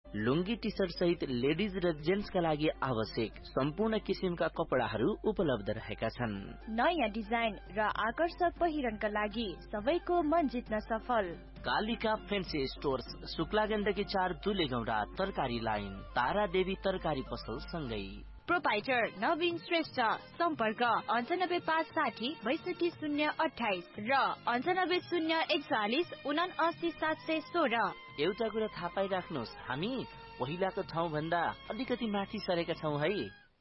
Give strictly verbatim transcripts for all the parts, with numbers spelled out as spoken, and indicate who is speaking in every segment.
Speaker 1: लुङ्गी T short सहित ladies र जेन्ट्सका लागि आवश्यक सम्पूर्ण किसिमका कपडाहरू उपलब्ध रहेका छन्।
Speaker 2: नयाँ डिजाइन र आकर्षक पहिरनका लागि सबैको मन जित्न सफल
Speaker 1: कालिका फेन्सी स्टोर्स, शुक्ला गण्डकी चार, दुलेगौडा, तरकारी लाइन, तारा देवी तरकारी पसल सँगै।
Speaker 2: प्रोपाइटर नवीन श्रेष्ठ, सम्पर्क अन्ठानब्बे पाँच साठी बैसठी शून्य अठाइस र अन्ठानब्बे शून्य एकचालिस उना अस्सी सात सय सोह्र।
Speaker 1: एउटा कुरा थाहा पाइराख्नुहोस्, हामी पहिलाको ठाउँ भन्दा अलिकति माथि सरेका छौँ है।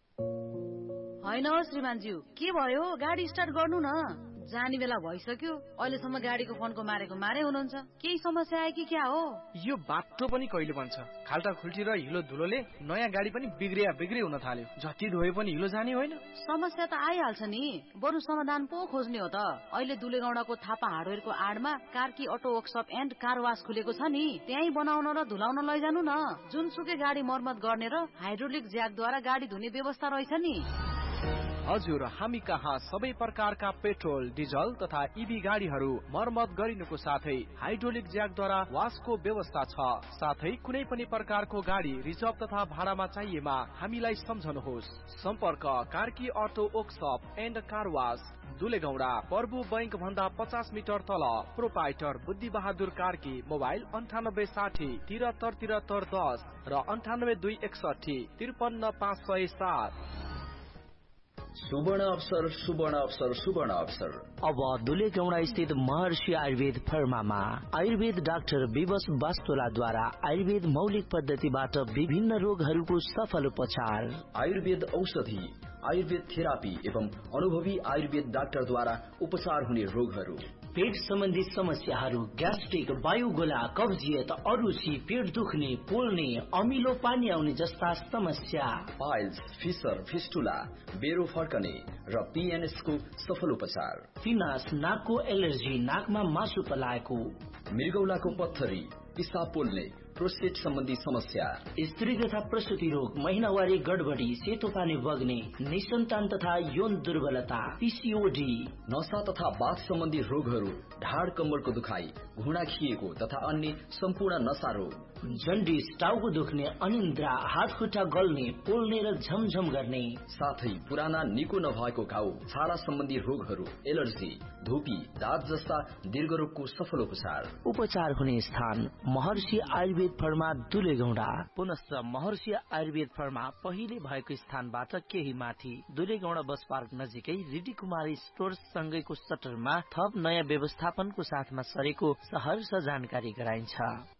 Speaker 3: होइन श्रीमानज्यू, के भयो? गाडी स्टार्ट गर्नु न, जाने बेला भइसक्यो। अहिलेसम्म गाडीको फोनको मारेको मारे हुनुहुन्छ। केही समस्या आयो कि क्या हो?
Speaker 4: यो बाटो पनि कहिले बन्छ? खाल्टा खुल्टी र हिलो धुलोले नयाँ गाडी पनि बिग्रिया बिग्री हुन थाल्यो। जति धोए पनि हिलो जाने होइन।
Speaker 3: समस्या त आइहाल्छ नि, बरु समाधान पो खोज्ने हो त। अहिले दुलेगौडाको Thapa हार्डवेयरको आडमा Karki auto workshop and car वास खुलेको छ नि, त्यही बनाउन र धुलाउन लैजानु न। जुनसुकै गाडी मर्मत गर्ने र हाइड्रोलिक ज्याकद्वारा गाडी धुने व्यवस्था रहेछ नि।
Speaker 4: हजुर, हामी कहाँ सबै प्रकारका पेट्रोल, डिजल तथा इभी गाडीहरू मर्मत गरिनुको साथै हाइड्रोलिक ज्याकद्वारा वासको व्यवस्था छ। साथै कुनै पनि प्रकारको गाडी रिजर्भ तथा भाडामा चाहिएमा हामीलाई सम्झनुहोस्। सम्पर्क Karki auto workshop and car वास, दुलेगौडा, प्रभु बैंक भन्दा पचास मिटर तल। प्रोपाइटर बुद्धि बहादुर कार्की। मोबाइल अन्ठानब्बे साठी तिहत्तर तिहत्तर दस र अन्ठानब्बे दुई एकसठी त्रिपन्न पाँच सय सात।
Speaker 5: सुवर्ण अवसर, सुवर्ण अवसर, सुवर्ण अवसर।
Speaker 1: अब दुलेगौडा स्थित महर्षि आयुर्वेद फर्मामा आयुर्वेद डाक्टर विवश वास्तोलाद्वारा आयुर्वेद मौलिक पद्धतिबाट विभिन्न रोगहरूको सफल उपचार।
Speaker 5: आयुर्वेद औषधि, आयुर्वेद थेरापी एवं अनुभवी आयुर्वेद डाक्टरद्वारा उपचार हुने रोगहरू,
Speaker 1: पेट सम्बन्धी समस्याहरू, ग्यास्ट्रिक, वायुगोला, कब्जियत, अरुची, पेट दुख्ने, पोल्ने, अमिलो पानी आउने जस्ता समस्या,
Speaker 5: पाइल्स, फिसर, फिस्टुला, बेरो फर्कने र पीएनएस को सफल उपचार,
Speaker 1: फिनास, नाकको एलर्जी, नाकमा मासु पलाएको,
Speaker 5: मृगौलाको पत्थरी, पिसाब पोल्ने, प्रोस्टेट सम्बन्धी समस्या,
Speaker 1: स्त्री तथा प्रसूति रोग, महिनावारी गडबडी, सेतो पानी बग्ने, निसन्तान तथा यौन दुर्बलता, पीसीओडी,
Speaker 5: नशा तथा बाथ सम्बन्धी रोगहरू, ढाड कम्मरको दुखाइ, घुँडा खिएको तथा अन्य सम्पूर्ण नशा रोग,
Speaker 1: जन्डिस, टाउको दुख्ने, अनिन्द्रा, हात खुट्टा गल्ने, पोल्ने र झमझम गर्ने,
Speaker 5: साथै पुराना निको नभएको घाउ, छाला सम्बन्धी रोगहरू, एलर्जी, धुपी, दाँत जस्ता दीर्घ रोगको सफल उपचार।
Speaker 1: उपचार हुने स्थान महर्षि आयुर्वेद फर्मा, दुलेगौडा। पुनश्च महर्षि आयुर्वेद फर्मा पहिले भएको स्थानबाट केही माथि दुलेगौडा बस पार्क नजिकै रिडी कुमारी स्टोर्स सँगैको सटरमा थप नयाँ व्यवस्थापनको साथमा सरेको सहर्ष जानकारी गराइन्छ।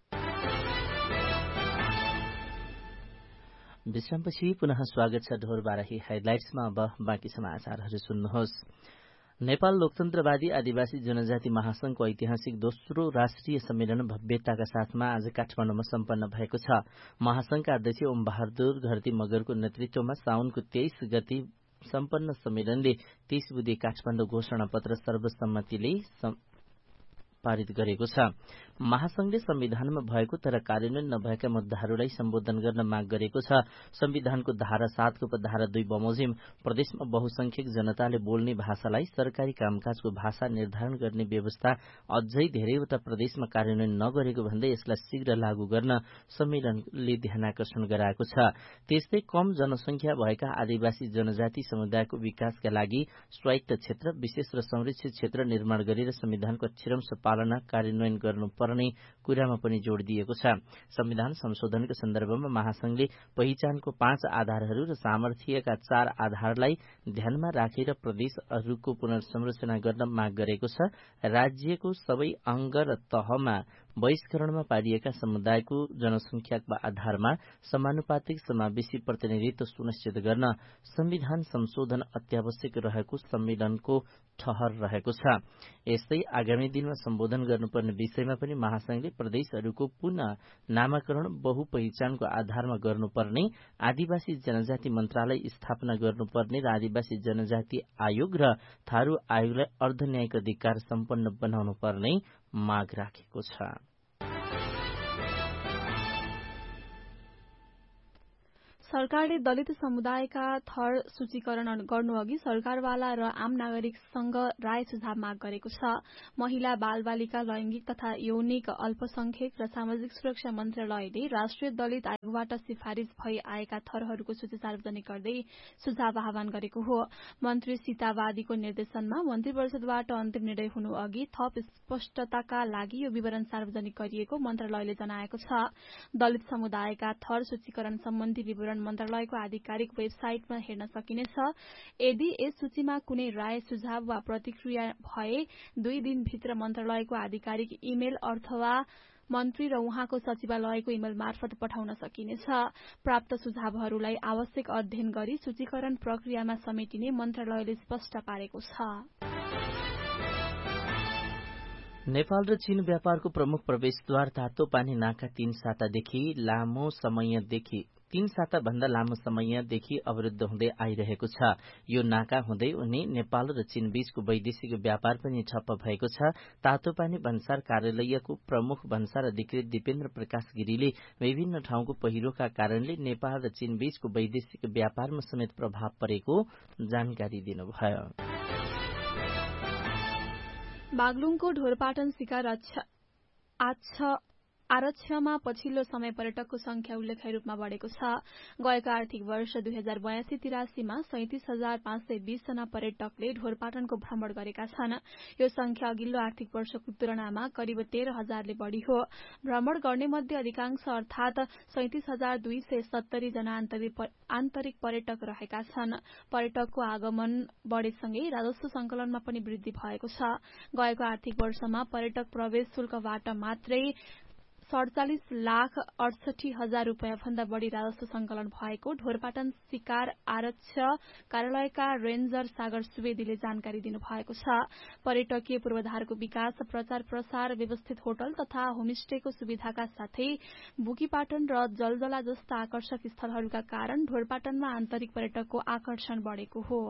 Speaker 1: विश्रामपछि पुनः स्वागत छ ढोर बाराही हेडलाइट्समा। अब बाँकी समाचारहरू सुन्नुहोस्। नेपाल लोकतन्त्रवादी आदिवासी जनजाति महासंघको ऐतिहासिक दोस्रो राष्ट्रिय सम्मेलन भव्यताका साथमा आज काठमाडौँमा सम्पन्न भएको छ। महासंघका अध्यक्ष ओम बहादुर घरती मगरको नेतृत्वमा साउनको तेइस गति सम्पन्न सम्मेलनले तीस बुधे काठमाडौँ घोषणा पत्र सर्वसम्मतिले पारित गरेको छ। महासंघले संविधानमा भएको तर कार्यान्वयन नभएका मुद्दाहरूलाई सम्बोधन गर्न माग गरेको छ। संविधानको धारा सातको उपधारा दुई बमोजिम प्रदेशमा बहुसंख्यक जनताले बोल्ने भाषालाई सरकारी कामकाजको भाषा निर्धारण गर्ने व्यवस्था अझै धेरैवटा प्रदेशमा कार्यान्वयन नगरेको भन्दै यसलाई शीघ्र लागू गर्न सम्मेलनले ध्यानाकर्षण गराएको छ। त्यस्तै कम जनसंख्या भएका आदिवासी जनजाति समुदायको विकासका लागि स्वायत्त क्षेत्र, विशेष र संरक्षित क्षेत्र निर्माण गरेर संविधानको अक्षरंश पालना कार्यान्वयन गर्नुपर्ने कुरामा पनि जोड़ दिएको छ। संविधान संशोधनको सन्दर्भमा महासंघले पहिचानको पाँच आधारहरू र सामर्थ्यका चार आधारलाई ध्यानमा राखेर प्रदेशहरूको पुनर्संरचना गर्न माग गरेको छ। राज्यको सबै अंग र तहमा बहिष्करणमा पारिएका समुदायको जनसंख्याको आधारमा समानुपातिक समावेशी प्रतिनिधित्व सुनिश्चित गर्न संविधान संशोधन अत्यावश्यक रहेको सम्मेलनको ठहर रहेको छ। यस्तै आगामी दिनमा सम्बोधन गर्नुपर्ने विषयमा पनि महासंघले प्रदेशहरूको पुनः नामाकरण बहुपहिचानको आधारमा गर्नुपर्ने, आदिवासी जनजाति मन्त्रालय स्थापना गर्नुपर्ने र आदिवासी जनजाति आयोग र थारू आयोगलाई अर्धन्यायिक अधिकार सम्पन्न बनाउनु पर्ने माग राखेको छ।
Speaker 6: सरकारले दलित समुदायका थर सूचीकरण गर्नुअघि सरकारवाला र आम नागरिकसँग राय सुझाव माग गरेको छ। महिला बालबालिका लैंगिक तथा यौनिक अल्पसंख्यक र सामाजिक सुरक्षा मन्त्रालयले राष्ट्रिय दलित आयोगबाट सिफारिश भई आएका थरहरूको सूची सार्वजनिक गर्दै सुझाव आह्वान गरेको हो। मन्त्री सीतावादीको निर्देशनमा मन्त्री परिषदबाट अन्तिम निर्णय हुनु अघि थप स्पष्टताका लागि यो विवरण सार्वजनिक गरिएको मन्त्रालयले जनाएको छ। दलित समुदायका थर सूचीकरण सम्बन्धी विवरण मन्त्रालयको आधिकारिक वेबसाइटमा हेर्न सकिनेछ। यदि यस सूचीमा कुनै राय सुझाव वा प्रतिक्रिया भए दुई दिनभित्र मन्त्रालयको आधिकारिक इमेल अथवा मन्त्री र उहाँको सचिवालयको इमेल मार्फत पठाउन सकिनेछ। प्राप्त सुझावहरूलाई आवश्यक अध्ययन गरी सूचीकरण प्रक्रियामा समेटिने मन्त्रालयले स्पष्ट पारेको छ।
Speaker 1: नेपाल र चीन व्यापारको प्रमुख प्रवेशद्वार तातोपानी नाका तीन सातादेखि लामो समयदेखि तीन साता भन्दा लामो समयदेखि अवरुद्ध हुँदै आइरहेको छ। यो नाका हुँदै उनी नेपाल र चीन बीचको वैदेशिक व्यापार पनि ठप्प भएको छ। तातोपानी भन्सार कार्यालयको प्रमुख भन्सार अधिकृत दिपेन्द्र प्रकाश गिरीले विभिन्न ठाउँको पहिरोका कारणले नेपाल र चीन बीचको वैदेशिक व्यापारमा समेत प्रभाव परेको जानकारी दिनुभयो।
Speaker 6: बागलुङको ढोरपाटन शिकार आरक्षमा पछिल्लो समय पर्यटकको संख्या उल्लेख्य रूपमा बढेको छ। गएको आर्थिक वर्ष दुई हजार बयासी तिरासीमा सैतिस हजार पाँच सय बीस जना पर्यटकले ढोरपाटनको भ्रमण गरेका छन्। यो संख्या अघिल्लो आर्थिक वर्षको तुलनामा करिब तेह्र हजारले बढ़ी हो। भ्रमण गर्ने मध्ये अधिकांश अर्थात सैतिस हजार दुई सय सत्तरी जना आन्तरिक पर्यटक रहेका छन्। पर्यटकको आगमन बढ़ेसँगै राजस्व संकलनमा पनि वृद्धि भएको छ। गएको आर्थिक वर्षमा पर्यटक प्रवेश शुल्कबाट मात्रै सड़चालिस लाख अडसठी हजार रूपियाँ भन्दा बढ़ी राजस्व संकलन भएको ढोरपाटन शिकार आरक्ष कार्यालयका रेन्जर सागर सुवेदीले जानकारी दिनुभएको छ। पर्यटकीय पूर्वाधारको विकास, प्रचार प्रसार, व्यवस्थित होटल तथा होमस्टेको सुविधाका साथै बुकीपाटन र जलजला जस्ता आकर्षक स्थलहरूका कारण ढोरपाटनमा आन्तरिक पर्यटकको आकर्षण बढ़ेको हो।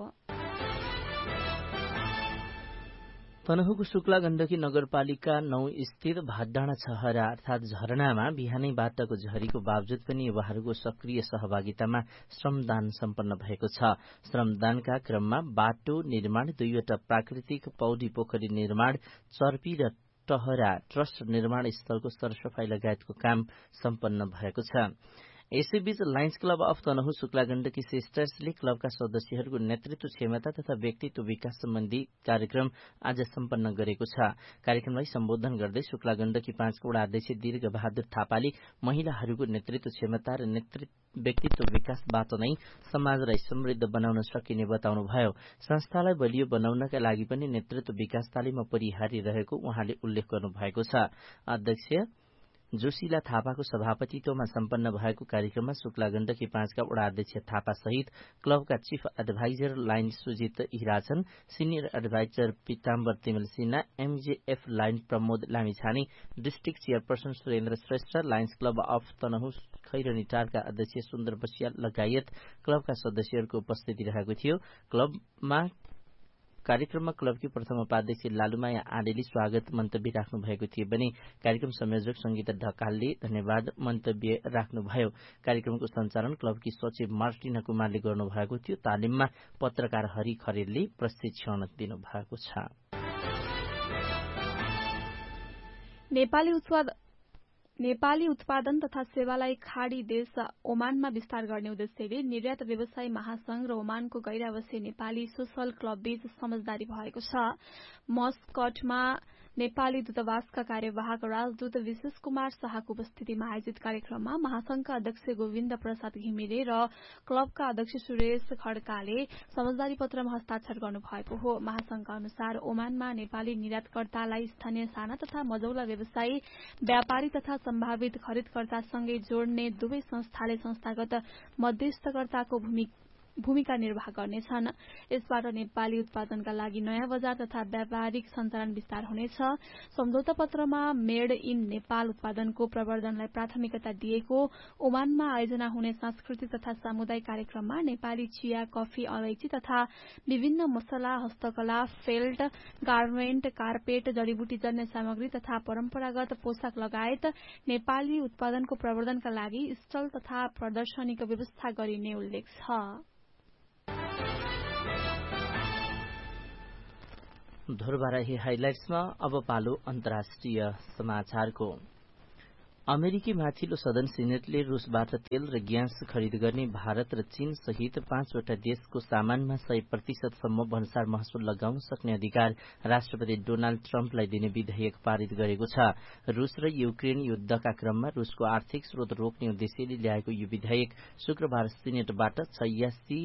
Speaker 1: तनहुँको शुक्ला गण्डकी नगरपालिका नौ स्थित भातडाँडा छहरा अर्थात झरनामा बिहानैबाटको झरीको बावजुद पनि युवाहरूको सक्रिय सहभागितामा श्रमदान सम्पन्न भएको छ। श्रमदानका क्रममा बाटो निर्माण, दुईवटा प्राकृतिक पौडी पोखरी निर्माण, चर्पी र टहरा ट्रस्ट निर्माण स्थलको सरसफाई लगायतको काम सम्पन्न भएको छ। यसैबीच Lions club of Tanahun Shukla Gandaki सिस्टर्सले क्लबका सदस्यहरूको नेतृत्व क्षमता तथा व्यक्तित्व विकास सम्बन्धी कार्यक्रम आज सम्पन्न गरेको छ। कार्यक्रमलाई सम्बोधन गर्दै शुक्ला गण्डकी पाँचका वडा अध्यक्ष दीर्घ बहादुर थापाले महिलाहरूको नेतृत्व क्षमता र व्यक्तित्व विकासबाट नै समाजलाई समृद्ध बनाउन सकिने बताउनुभयो। संस्थालाई बलियो बनाउनका लागि पनि नेतृत्व विकास तालिम अपरिहार्य रहेको उहाँले उल्लेख गर्नुभएको छ। अध्यक्ष जोशीला थापाको सभापतित्वमा सम्पन्न भएको कार्यक्रममा शुक्ला गण्डकी पाँचका वडा अध्यक्ष थापा सहित क्लबका chief adviser line Sujit हिराछन्, senior adviser Pitambar Timal Sinha, MJF line Pramod Lamichhane, district chairperson Surendra Shrestha, Lions club of Tanahun खैरनीटारका अध्यक्ष सुन्दर बसिया लगायत क्लबका सदस्यहरूको उपस्थिति रहेको थियो। क्लबमा कार्यक्रममा क्लबकी प्रथम उपाध्यक्ष लालुमाया आडेले स्वागत मन्तव्य राख्नु भएको थियो भने कार्यक्रम संयोजक संगीता ढकालले धन्यवाद मन्तव्य राख्नुभयो। कार्यक्रमको सञ्चालन क्लबकी सचिव मार्टिना कुमारले गर्नुभएको थियो। तालिममा पत्रकार हरि खरेलले प्रशिक्षण दिनुभएको छ।
Speaker 6: नेपाली उत्पाद नेपाली उत्पादन तथा सेवालाई खाड़ी देश ओमानमा विस्तार गर्ने उद्देश्यले निर्यात व्यवसाय महासंघ र ओमानको गैर आवासीय नेपाली सोसल क्लब बीच समझदारी भएको छ। मस्कटमा नेपाली दूतावासका कार्यवाहक राजदूत विशेष कुमार शाहको उपस्थितिमा आयोजित कार्यक्रममा महासंघका अध्यक्ष गोविन्द प्रसाद घिमिरे र क्लबका अध्यक्ष सुरेश खड्काले समझदारी पत्रमा हस्ताक्षर गर्नुभएको हो। महासंघका अनुसार ओमानमा नेपाली निर्यातकर्तालाई स्थानीय साना तथा मझौला व्यवसायी, व्यापारी तथा सम्भावित खरिदकर्तासँगै जोड्ने दुवै संस्थाले संस्थागत मध्यस्थकर्ताको भूमिका भूमिका निर्वाह गर्नेछन्। यसबाट नेपाली उत्पादनका लागि नयाँ बजार तथा व्यापारिक सञ्चालन विस्तार हुनेछ। सम्झौता पत्रमा मेड इन नेपाल उत्पादनको प्रवर्धनलाई प्राथमिकता दिएको ओमानमा आयोजना हुने सांस्कृतिक तथा सामुदायिक कार्यक्रममा नेपाली चिया, कफी, अलैंची तथा विभिन्न मसला, हस्तकला, फेल्ट, गार्मेन्ट, कार्पेट, जडीबुटी जन्य सामग्री तथा परम्परागत पोशाक लगायत नेपाली उत्पादनको प्रवर्धनका लागि स्टल तथा प्रदर्शनीको व्यवस्था गरिने उल्लेख छ।
Speaker 1: धोरबाराही हाइलाइट्समा अब पालो अन्तर्राष्ट्रिय समाचारको। अमेरिकी माथिल्लो सदन सिनेटले रूसबाट तेल र ग्यास खरिद गर्ने भारत र चीन सहित पाँचवटा देशको सामानमा सय प्रतिशतसम्म भन्सार महसुल लगाउन सक्ने अधिकार राष्ट्रपति डोनाल्ड ट्रम्पलाई दिने विधेयक पारित गरेको छ। रूस र युक्रेन युद्धका क्रममा रूसको आर्थिक स्रोत रोक्ने उद्देश्यले ल्याएको यो विधेयक शुक्रबार सिनेटबाट छयासी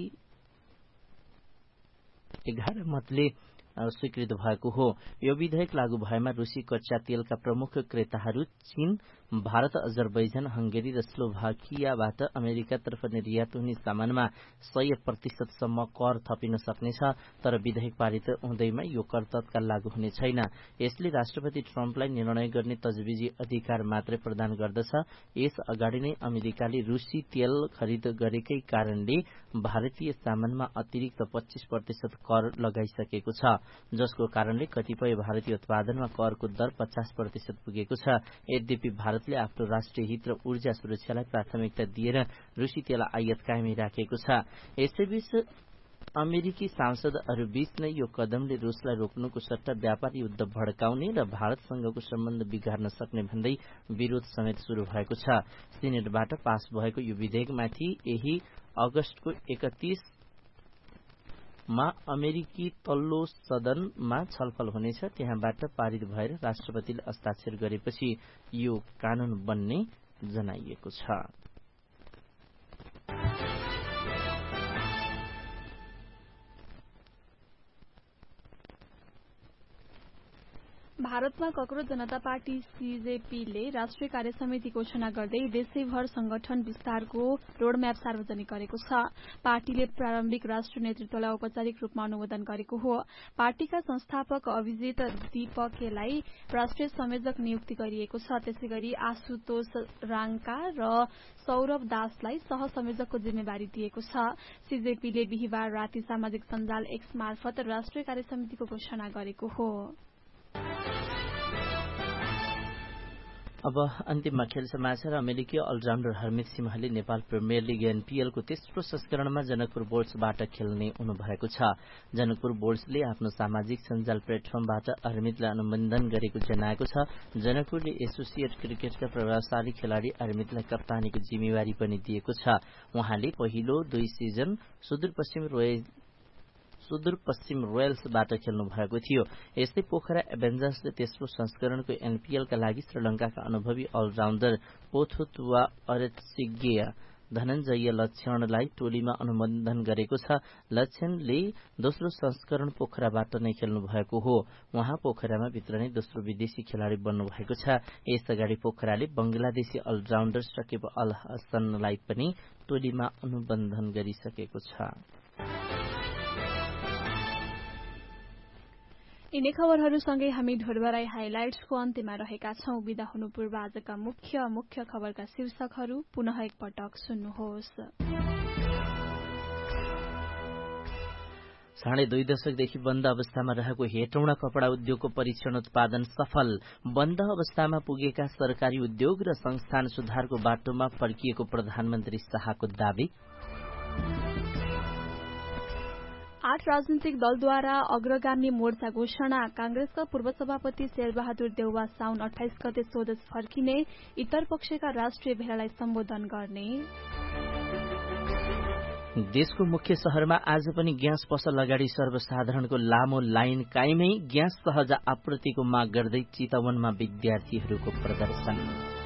Speaker 1: एघार मतले स्वीकृत भएको हो। यो विधेयक लागू भएमा रूसी कच्चा तेलका प्रमुख क्रेताहरू चीन, भारत, अजरबैजान, हंगेरी र स्लोभाकियाबाट अमेरिकातर्फ निर्यात हुने सामानमा सय प्रतिशतसम्म कर थपिन सक्नेछ। तर विधेयक पारित हुँदैमा यो कर तत्काल लागू हुने छैन। यसले राष्ट्रपति ट्रम्पलाई निर्णय गर्ने तजविजी अधिकार मात्रै प्रदान गर्दछ। यस अगाडि नै अमेरिकाले रूसी तेल खरिद गरेकै कारणले भारतीय सामानमा अतिरिक्त पच्चीस प्रतिशत कर लगाइसकेको छ, जसको कारणले कतिपय भारतीय उत्पादनमा करको दर पचास प्रतिशत पुगेको छ। यद्यपि भारतले आफ्नो राष्ट्रिय हित र ऊर्जा सुरक्षालाई प्राथमिकता दिएर रूसी तेल आयात कायमै राखेको छ। यसैबीच अमेरिकी सांसदहरूबीच नै यो कदमले रूसलाई रोक्नुको सट्टा व्यापार युद्ध भड्काउने र भारतसँगको सम्बन्ध बिगार्न सक्ने भन्दै विरोध समेत शुरू भएको छ। सिनेटबाट पास भएको यो विधेयकमाथि यही अगस्तको एकतीस मा अमेरिकी तल्लो सदनमा छलफल हुनेछ। त्यहाँबाट पारित भएर राष्ट्रपतिले हस्ताक्षर गरेपछि यो कानून बन्ने जनाइएको छ।
Speaker 6: भारतमा ककरोच जनता पार्टी सीजेपीले राष्ट्रिय कार्यसमिति घोषणा गर्दै देशैभर संगठन विस्तारको रोडम्याप सार्वजनिक गरेको छ। पार्टीले प्रारम्भिक राष्ट्रिय नेतृत्वलाई औपचारिक रूपमा अनुमोदन गरेको हो। पार्टीका संस्थापक अभिजित दीपकेलाई राष्ट्रिय संयोजक नियुक्ति गरिएको छ। त्यसैगरी आशुतोष राङ्का र सौरभ दासलाई सह संयोजकको जिम्मेवारी दिएको छ। सीजेपीले बिहिबार राति सामाजिक सञ्जाल एक्स मार्फत राष्ट्रिय कार्यसमितिको घोषणा गरेको हो।
Speaker 1: अब अन्तिममा खेल समाचार। अमेरिकी अलराउन्डर हरमित सिंहले नेपाल प्रिमियर लिग एनपीएलको तेस्रो संस्करणमा जनकपुर बोल्ट्सबाट खेल्ने हुनुभएको छ। जनकपुर बोल्ट्सले आफ्नो सामाजिक सञ्जाल प्लेटफर्मबाट हरमितलाई अनुमोदन गरेको जनाएको छ। जनकपुरले एसोसिएट क्रिकेटका प्रभावशाली खेलाड़ी हरमितलाई कप्तानीको जिम्मेवारी पनि दिएको छ। उहाँले पहिलो दुई सिजन सुदूरपश्चिम रोयल सुदूरपश्चिम रोयल्सबाट खेल्नु भएको थियो। यस्तै पोखरा एभेन्जर्सले तेस्रो संस्करणको एनपीएलका लागि श्रीलंकाका अनुभवी अलराउन्डर पोथुतुवा अरेचिगे धनञ्जय लक्षणलाई टोलीमा अनुमोदन गरेको छ। लक्षणले दोस्रो संस्करण पोखराबाट नै खेल्नु भएको हो। उहाँ पोखरामा भित्र नै दोस्रो विदेशी खेलाड़ी बन्नु भएको छ। यसअगाडि पोखराले बंगलादेशी अलराउन्डर सकिब अल हसनलाई पनि टोलीमा अनुबन्धन गरिसकेको छ।
Speaker 6: यिनै खबरहरूसँगै हामी ढोरबाराई हाइलाइट्सको अन्त्यमा रहेका छौं। विदा हुनु पूर्व आजका मुख्य मुख्य खबरका शीर्षकहरू पुनः एकपटक सुन्नुहोस्।
Speaker 1: साढे दुई दशकदेखि बन्द अवस्थामा रहेको हेटौँडा कपड़ा उद्योगको परीक्षण उत्पादन सफल। बन्द अवस्थामा पुगेका सरकारी उद्योग र संस्थान सुधारको बाटोमा फर्किएको प्रधानमन्त्री शाहको दावी।
Speaker 6: आठ राजनीतिक दलद्वारा अग्रगामी मोर्चा घोषणा। कांग्रेसका पूर्व सभापति शेरबहादुर देउवा साउन अठाइस गते स्वदेश फर्किने। इतर पक्षका राष्ट्रिय भेलालाई सम्बोधन गर्ने।
Speaker 1: देशको मुख्य शहरमा आज पनि ग्यास पसल अगाडि सर्वसाधारणको लामो लाइन कायमै। ग्यास सहज आपूर्तिको माग गर्दै चितवनमा विद्यार्थीहरूको प्रदर्शन।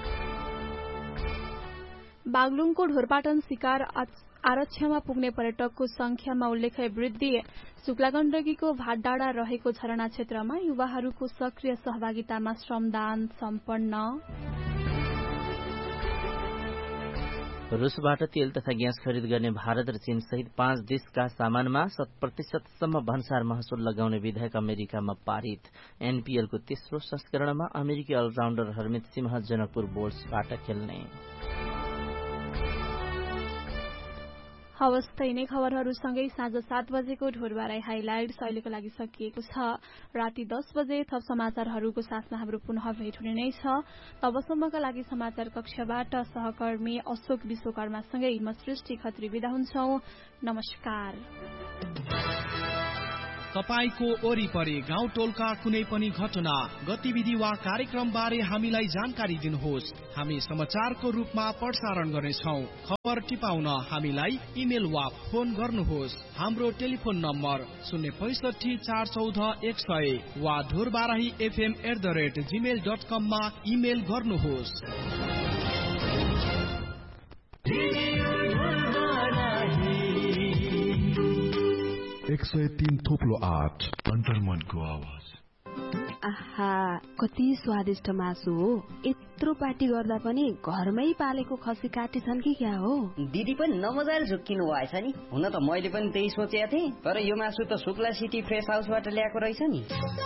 Speaker 6: बागलुङको ढोरपाटन शिकार आरक्षमा पुग्ने पर्यटकको संख्यामा उल्लेख्य वृद्धि। शुक्ला गण्डकीको भाटडाँडा रहेको झरना क्षेत्रमा युवाहरूको सक्रिय सहभागितामा श्रमदान सम्पन्न।
Speaker 1: रुसबाट तेल तथा ग्यास खरिद गर्ने भारत र चीन सहित पाँच देशका सामानमा शत प्रतिशतसम्म भन्सार महसुल लगाउने विधेयक अमेरिकामा पारित। एनपीएलको तेस्रो संस्करणमा अमेरिकी अलराउन्डर हरमित सिंह जनकपुर बोर्ड्सबाट खेल्ने।
Speaker 6: हवस् त यिनै खबरहरूसँगै साँझ सात बजेको ढोरबाराई हाइलाइट्स अहिलेको लागि सकिएको छ। राति दस बजे थप समाचारहरूको साथमा हाम्रो पुनः भेट हुने नै छ। तबसम्मका लागि समाचार कक्षबाट सहकर्मी अशोक विश्वकर्मासँगै म सृष्टि खत्री बिदा हुन्छौ। नमस्कार।
Speaker 4: तपाईको वरिपरि गाउँ टोलका कुनै पनि घटना गतिविधि वा कार्यक्रम बारे हामीलाई जानकारी दिनुहोस्। हामी समाचारको रूपमा प्रसारण गर्नेछौँ। खबर टिपाउन हामीलाई इमेल वा फोन गर्नुहोस्। हाम्रो टेलिफोन नम्बर शून्य पैसठी चार चौध एक सय वा Dhorbarahi FM at the rate Gmail dot कममा इमेल गर्नुहोस्।
Speaker 7: एक सय तीन थोप्लो आठ अन्तर्मनको आवाज।
Speaker 8: आहा कति स्वादिष्ट मासु हो। यत्रो पार्टी गर्दा पनि घरमै पालेको खसी काटी छन् कि क्या हो?
Speaker 9: दिदी पनि नमजाले झुक्किनु भएछ नि। हुन त मैले पनि त्यही सोचेको थिएँ, तर यो मासु त शुक्ला सिटी फ्रेश हाउसबाट ल्याएको रहेछ नि।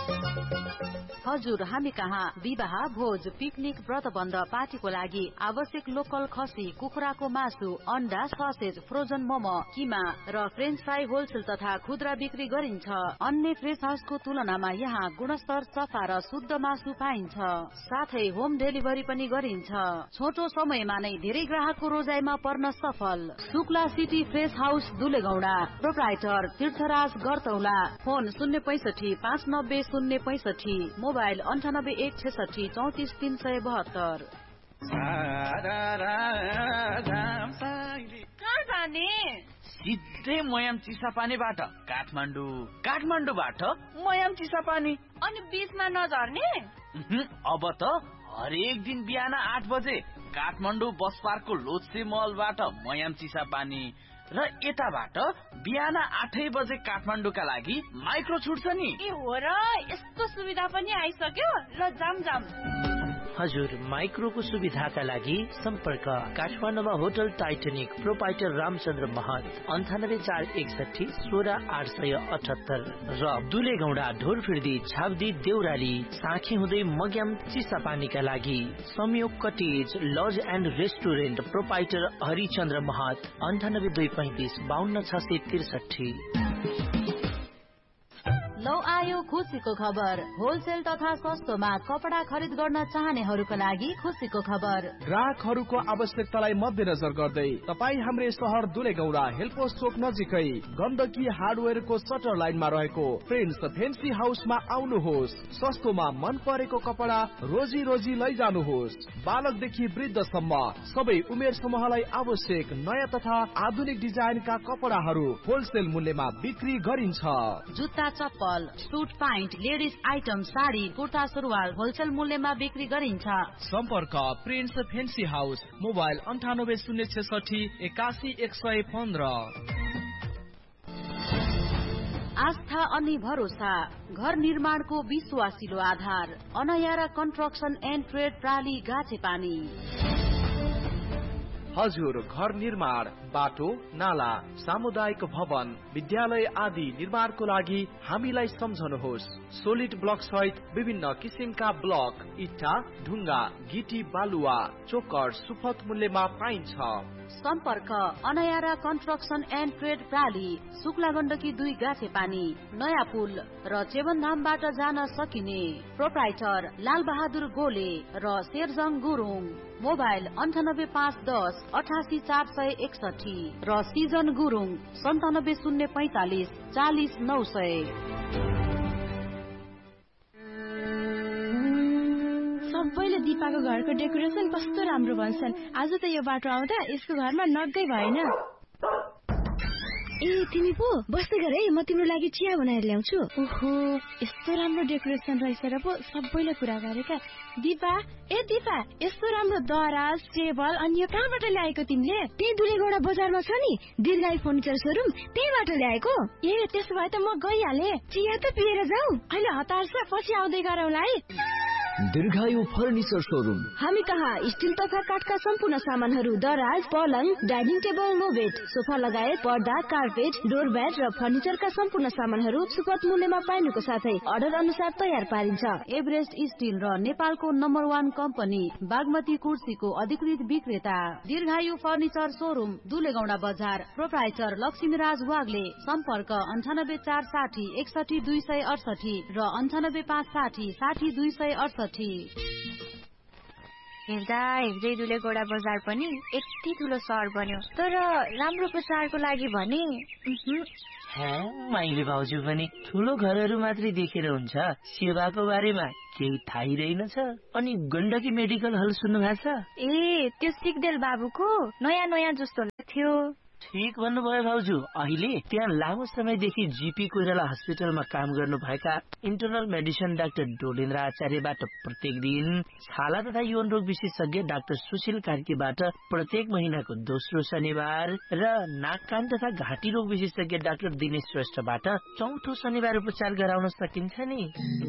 Speaker 3: हजुर, हामी कहाँ विवाह भोज पिकनिक व्रतबन्ध पार्टीको लागि आवश्यक लोकल खसी कुखुराको मासु अन्डा ससेज फ्रोजन मोमो किमा र फ्रेन्च फ्राई होलसेल तथा खुद्रा बिक्री गरिन्छ। अन्य फ्रेश हाउसको तुलनामा यहाँ गुणस्तर सफा र शुद्ध मासु पाइन्छ। साथै होम डेलिभरी पनि गरिन्छ। छोटो समयमा नै धेरै ग्राहकको रोजाइमा पर्न सफल। Shukla city fresh house दुलेगौडा। Proprietor तीर्थराज गरतौला। फोन शून्य पैसठी पाँच नब्बे शून्य पैसठी। मोबाइल अन्ठानब्बे एक छेसठी चौतिस तीन सय बहत्तर।
Speaker 10: सिधै मयाम चिसापानीबाट काठमाडौँ, काठमाडौँबाट मयाम चिसापानी,
Speaker 2: अनि बीचमा नझर्ने।
Speaker 10: अब त हरेक दिन बिहान आठ बजे काठमाडौँ बस पार्कको लोत्से मलबाट मयाम चिसापानी र यताबाट बिहान आठै बजे काठमाडौँका लागि माइक्रो छुट्छ नि।
Speaker 2: ए हो र, यस्तो सुविधा पनि आइसक्यो। ल जाम जाम।
Speaker 1: हजुर, माइक्रोको सुविधाका लागि सम्पर्क काठमाडौँमा होटल टाइटेनिक प्रोपाइटर रामचन्द्र महत अन्ठानब्बे चार एकसठी सोह्र आठ सय अठहत्तर र दुलेगौडा ढोरफिर्दी छाब्दी देउराली साँखी हुँदै मग्याम चिसापानीका लागि संयोग cottage laws and restaurant proprietor Harichandra महत अन्ठानब्बे दुई पैंतिस बाहन्न छ सय त्रिसठी।
Speaker 3: लौ आयो खुसीको खबर। होलसेल तथा सस्तोमा कपडा खरिद गर्न चाहनेहरूका लागि खुसीको खबर।
Speaker 4: ग्राहकहरूको आवश्यकतालाई मध्यनजर गर्दै तपाई हाम्रो शहर दुलेगौडा हेल्पोस चोक नजिकै गण्डकी हार्डवेयरको सटर लाइनमा रहेको फ्रेन्ड्स फेन्सी हाउसमा आउनुहोस्। सस्तोमा मन परेको कपडा रोजी रोजी लैजानुहोस्। बालकदेखि वृद्धसम्म सबै उमेर समूहलाई आवश्यक नयाँ तथा आधुनिक डिजाइनका कपडाहरू होलसेल मूल्यमा बिक्री गरिन्छ।
Speaker 3: जुत्ता चप्पल suit pant ladies item sari kurta सुरुवाल होलसेल मूल्यमा बिक्री गरिन्छ।
Speaker 4: सम्पर्क प्रिन्स फेन्सी हाउस। मोबाइल अन्ठानब्बे शून्य छेसठी एकासी एक सय पन्ध्र।
Speaker 3: आस्था अनि भरोसा घर निर्माणको विश्वासिलो आधार अनयारा कन्स्ट्रक्सन एन्ड ट्रेड प्राली गाछेपानी।
Speaker 4: हजुर, घर निर्माण बाटो नाला सामुदायिक भवन विद्यालय आदि निर्माणको लागि हामीलाई सम्झनुहोस्। सोलिड ब्लक सहित विभिन्न किसिमका ब्लक इट्टा ढुङ्गा गिटी बालुवा चोकर सुपथ मूल्यमा पाइन्छ।
Speaker 3: सम्पर्क अनयारा construction and trade प्राली Shukla Gandaki दुई गाछे पानी नयाँ पुल र चेवनधामबाट जान सकिने। प्रोप्राइटर लाल बहादुर गोले र शेरजङ गुरुङ। मोबाइल अन्ठानब्बे पाँच दस अठासी चार सय एकसठी र सिजन गुरुङ सन्तानब्बे शून्य पैंतालिस चालिस नौ सय।
Speaker 11: सबैले दिपाको घरको डेकोरेसन कस्तो राम्रो भन्छन्। आज त यो बाटो आउँदा यसको घरमा नगै भएन।
Speaker 12: ए तिमी पो बस्दै गर है, म तिम्रो लागि चिया बनाएर ल्याउँछु।
Speaker 11: ओहो, यस्तो राम्रो डेकोरेसन रहेछ र पो सबैले कुरा गरेका। दिपा ए दिपा, यस्तो राम्रो दराज टेबल अनि यो कहाँबाट ल्याएको तिमीले?
Speaker 12: त्यही दुलेगौडा बजारमा छ नि दीर्घायु फर्निचर सोरुम, त्यहीबाट ल्याएको।
Speaker 11: ए त्यसो भए त म गइहाले।
Speaker 12: चिया त पिएर जाऊ।
Speaker 11: अहिले हतार छ, पछि आउँदै गरौँला है।
Speaker 5: दीर्घायु फर्निचर सोरुम।
Speaker 12: हामी कहाँ स्टिल तथा काठका सम्पूर्ण सामानहरू, दराज, पलङ, dining table, no bed, sofa लगायत पर्दा, कार्पेट, डोर ब्याट र फर्निचरका सम्पूर्ण सामानहरू सुपथ मूल्यमा पाइनुको साथै अर्डर अनुसार तयार पारिन्छ।
Speaker 3: एभरेस्ट स्टिल र नेपालको नम्बर वान कम्पनी बागमती कुर्सीको अधिकृत विक्रेता दीर्घायु फर्निचर सोरुम, दुलेगौडा बजार। प्रोप्राइटर लक्ष्मीराज वाग्ले। सम्पर्क अन्ठानब्बे चार साठी एकसठी दुई सय अडसठी र अन्ठानब्बे पाँच साठी साठी दुई सय अडसठी।
Speaker 2: हेर्दा हेर्दै दुलेगौडा बजार पनि यति ठुलो सहर बन्यो, तर राम्रो प्रचारको लागि भने
Speaker 1: माइली भाउजू पनि ठुलो घरहरू मात्रै देखेर हुन्छ, सेवाको बारेमा केही थाहै रहेनछ। अनि गण्डकी मेडिकल हल सुन्नु भएको छ?
Speaker 2: ए त्यो सिक्देल बाबुको नयाँ नयाँ जस्तो लाग्थ्यो।
Speaker 1: ठिक भन्नुभयो भाउजू। अहिले त्यहाँ लामो समयदेखि जीपी कोइराला हस्पिटलमा काम गर्नु भएका इन्टरनल मेडिसिन डाक्टर डोलेन्द्र आचार्यबाट प्रत्येक दिन, छाला तथा यौन रोग विशेषज्ञ डाक्टर सुशील कार्कीबाट प्रत्येक महिनाको दोस्रो शनिबार र नाक कान तथा घाँटी रोग विशेषज्ञ डाक्टर दिनेश श्रेष्ठबाट चौथो शनिबार उपचार गराउन सकिन्छ नि।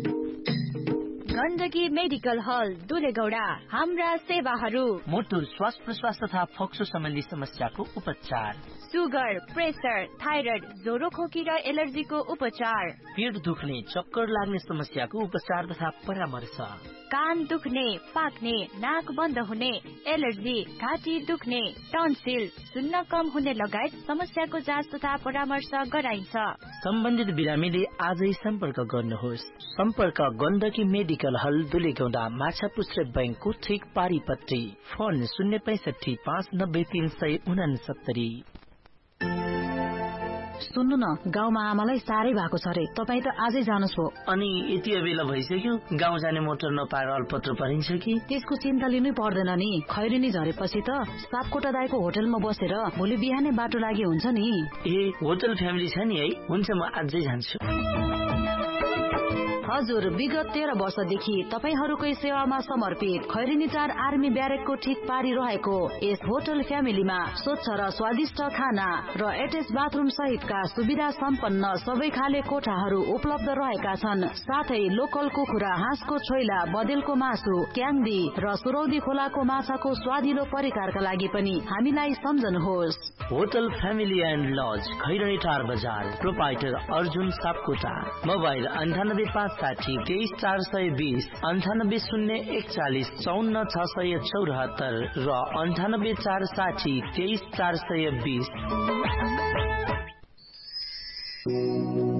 Speaker 2: गण्डकी मेडिकल हल दुलेगौडा। हाम्रा सेवाहरू:
Speaker 1: मुटु, श्वास प्रश्वास तथा फोक्सो सम्बन्धी समस्याको उपचार,
Speaker 2: सुगर, प्रेसर, थाइरोइड, ज्वरो खोकी र एलर्जीको उपचार,
Speaker 1: पेट दुख्ने, चक्कर लाग्ने समस्याको उपचार तथा परामर्श,
Speaker 2: कान दुख्ने, पाक्ने, नाक बन्द हुने, एलर्जी, घाँटी दुख्ने, टन्सिल, सुन्न कम हुने लगायत समस्याको जाँच तथा परामर्श गराइन्छ।
Speaker 1: सम्बन्धित बिरामीले आजै सम्पर्क गर्नुहोस्। सम्पर्क गण्डकी मेडिकल हल दुलेगौडा, माछापुच्छ्रे बैंकको ठिक पारिपट्टि। फोन शून्य पैसठी पाँच नब्बे तीन सय उनासत्तरी।
Speaker 3: सुन्नु न, गाउँमा आमालाई साह्रै भएको छ रे, तपाईँ त आजै जानुहोस् हो।
Speaker 1: अनि यति बेला भइसक्यो, गाउँ जाने मोटर नपाएर अल्पत्र परिन्छ कि?
Speaker 3: त्यसको चिन्ता लिनै पर्दैन नि। खैरेनी झरेपछि त सापकोटा दाइको होटलमा बसेर भोलि बिहानै बाटो लागि हुन्छ नि।
Speaker 1: ए होटल फ्यामिली छ नि है? हुन्छ, म आजै जान्छु।
Speaker 3: हजुर, विगत तेह्र वर्षदेखि तपाईहरूकै सेवामा समर्पित खैरेनी टार आर्मी ब्यारेकको ठिक पारी रहेको यस होटल फ्यामिलीमा स्वच्छ र स्वादिष्ट खाना र एटेच बाथरुम सहितका सुविधा सम्पन्न सबै खाले कोठाहरू उपलब्ध रहेका छन्। साथै लोकल कुखुरा, हाँसको छोइला, बदेलको मासु, क्याङ्दी र सुरौदी खोलाको माछाको स्वादिलो परिकारका लागि पनि हामीलाई सम्झनुहोस्।
Speaker 1: Hotel family and lodge, Khaireni टार बजार। प्रोपाइटर अर्जुन सापकोटा। मोबाइल अन्ठानब्बे पाँच साठी तेइस चार सय बीस, अन्ठानब्बे शून्य एकचालिस चौन्न छ सय चौरात्तर र अन्ठानब्बे चार साठी तेइस चार सय बीस।